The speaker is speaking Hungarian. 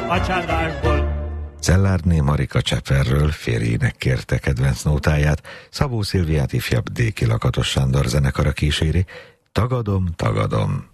a csárdásból. Szelárdné Marika Cseperről férjének kérte kedvenc nótáját, Szabó Szilviát ifjabb D. Lakatos Sándor zenekara kíséri, Tagadom, tagadom.